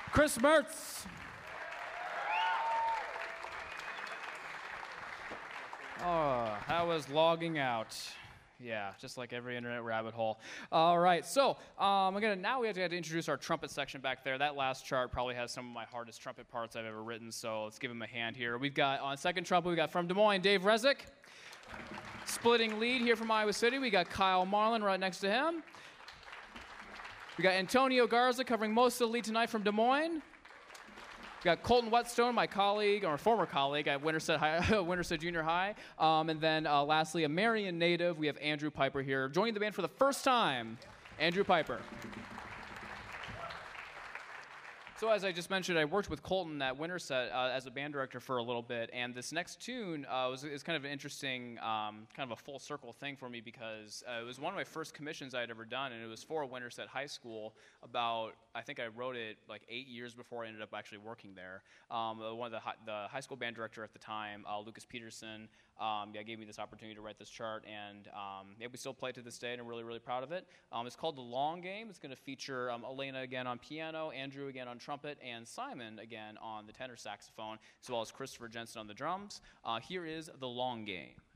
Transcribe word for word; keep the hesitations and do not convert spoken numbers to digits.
Chris Mertz. Oh, that was logging out. Yeah, just like every internet rabbit hole. All right, so um, I'm gonna now we have to, have to introduce our trumpet section back there. That last chart probably has some of my hardest trumpet parts I've ever written, so let's give him a hand here. We've got on second trumpet, we got from Des Moines, Dave Rezick. Splitting lead here from Iowa City, we got Kyle Marlin right next to him. We got Antonio Garza covering most of the lead tonight from Des Moines. We got Colton Whetstone, my colleague, or former colleague at Winterset, High, Winterset Junior High. Um, and then uh, lastly, a Marion native, we have Andrew Piper here, joining the band for the first time. Andrew Piper. So as I just mentioned, I worked with Colton at Winterset uh, as a band director for a little bit, and this next tune uh, was is kind of an interesting, um, kind of a full circle thing for me because uh, it was one of my first commissions I had ever done, and it was for Winterset High School. About I think I wrote it like eight years before I ended up actually working there. Um, one of the high, the high school band director at the time, uh, Lucas Peterson, um, yeah, gave me this opportunity to write this chart, and um, yeah, we still play it to this day, and I'm really really proud of it. Um, it's called The Long Game. It's going to feature um, Elena again on piano, Andrew again on trumpet, and Simon again on the tenor saxophone, as well as Christopher Jensen on the drums. Uh, here is The Long Game.